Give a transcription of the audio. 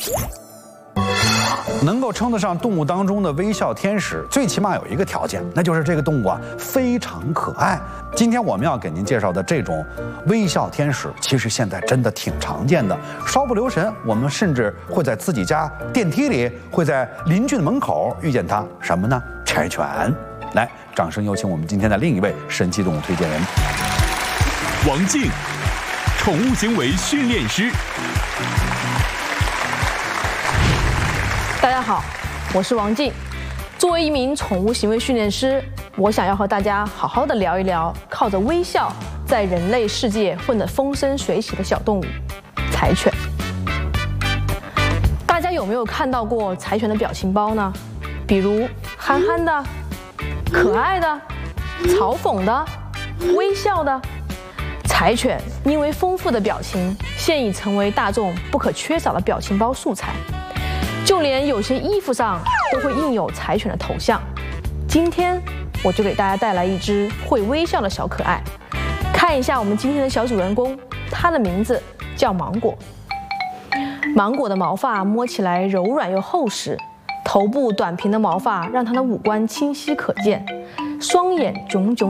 能够称得上动物当中的微笑天使，最起码有一个条件，那就是这个动物啊非常可爱。今天我们要给您介绍的这种微笑天使，其实现在真的挺常见的。稍不留神，我们甚至会在自己家电梯里，会在邻居的门口遇见它。什么呢？柴犬。来，掌声有请我们今天的另一位神奇动物推荐人， 王静，宠物行为训练师。 大家好，我是王静。作为一名宠物行为训练师，我想要和大家好好的聊一聊靠着微笑在人类世界混得风生水起的小动物——柴犬。大家有没有看到过柴犬的表情包呢？比如憨憨的、可爱的、嘲讽的、微笑的。柴犬因为丰富的表情，现已成为大众不可缺少的表情包素材。就连有些衣服上都会印有柴犬的头像。今天我就给大家带来一只会微笑的小可爱，看一下我们今天的小主人公，它的名字叫芒果。芒果的毛发摸起来柔软又厚实，头部短平的毛发让它的五官清晰可见，双眼炯炯